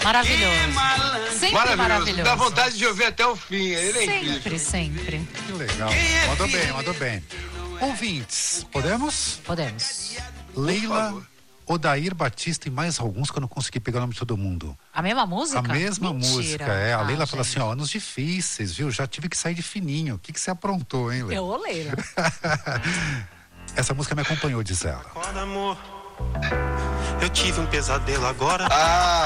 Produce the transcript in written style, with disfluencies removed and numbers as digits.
Maravilhoso. Sempre maravilhoso. Dá vontade de ouvir até o fim. Ele é incrível. Sempre. Que legal. Mandou bem. Ouvintes, podemos? Podemos. Leila, Odair Batista e mais alguns que eu não consegui pegar o nome de todo mundo. A mesma música? A mesma música, é. A Leila fala gente. assim, anos difíceis, viu? Já tive que sair de fininho. O que você aprontou, hein, Leila? Eu oleira. Essa música me acompanhou, diz ela. Acorda, amor. Eu tive um pesadelo agora.